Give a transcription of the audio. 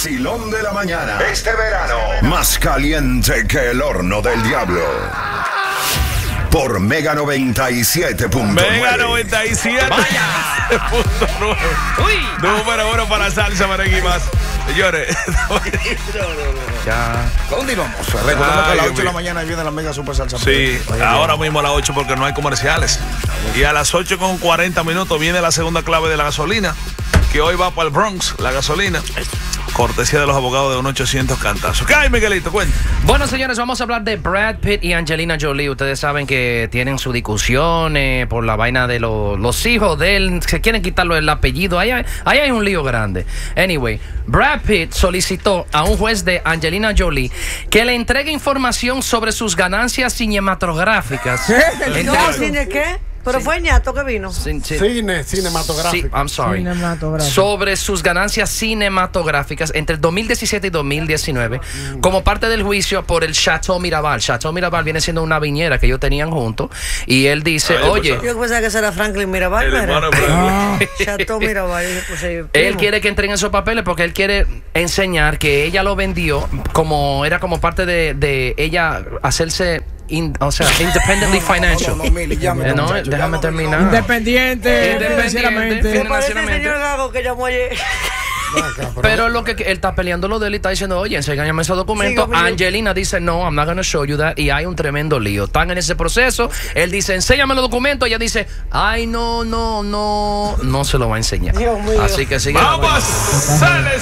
vacilón de la mañana. Este verano, más caliente que el horno del diablo. Por Mega 97.9. Mega 97. Vaya. Uy. Número 1 para salsa, merengue y más. Señores. Ya. Continuamos. Recordemos que a las 8 de la mañana viene la Mega Super Salsa. Sí, ahora mismo a las 8 porque no hay comerciales. Y a las 8:40 viene la segunda clave de la gasolina, que hoy va para el Bronx, la gasolina. Cortesía de los abogados de 1-800 cantazos. ¿Qué hay, Miguelito? Cuenta. Bueno, señores, vamos a hablar de Brad Pitt y Angelina Jolie. Ustedes saben que tienen su discusión por la vaina de los hijos de él. Se quieren quitarlo el apellido. Ahí hay un lío grande. Anyway, Brad Pitt solicitó a un juez de Angelina Jolie que le entregue información sobre sus ganancias cinematográficas. ¿No? ¿Cine qué? Pero fue ñato que vino. Cinematográfico. Sí, I'm sorry. Sobre sus ganancias cinematográficas entre el 2017 y 2019, como parte del juicio por el Chateau Miraval. Chateau Miraval viene siendo una viñera que ellos tenían juntos. Y él dice, oye... Yo pensaba que ese era Franklin Mirabal. El hermano de Chateau Miraval. Él quiere que entren esos papeles porque él quiere enseñar que ella lo vendió como parte de ella hacerse... independently financial. No, déjame terminar. Independiente financieramente. Me parece el señor Gago que llamó ayer. Pero lo que él está peleando lo de él y está diciendo, oye, enséñame esos documentos. Angelina dice, no, I'm not gonna show you that. Y hay un tremendo lío. Están en ese proceso. Él dice, enséñame los documentos. Ella dice, ay, no se lo va a enseñar. Dios mío. Así que sigue. ¡Vamos! ¡Sale!